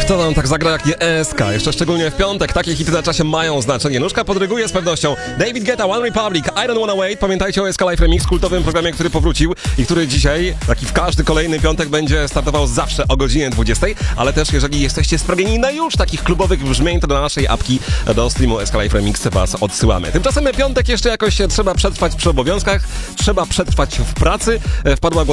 kto nam tak zagra jak nie ESK? Jeszcze szczególnie w piątek. Takie hity na czasie mają znaczenie. Nóżka podryguje z pewnością. David Guetta, One Republic, I Don't Wanna Wait. Pamiętajcie o ESK Live Remix, kultowym programie, który powrócił i który dzisiaj, taki w każdy kolejny piątek, będzie startował zawsze o godzinie 20. Ale też, jeżeli jesteście spragnieni na już takich klubowych brzmień, to do naszej apki, do streamu ESK Live Remix was odsyłamy. Tymczasem piątek jeszcze jakoś trzeba przetrwać przy obowiązkach, trzeba przetrwać w pracy. Wpadła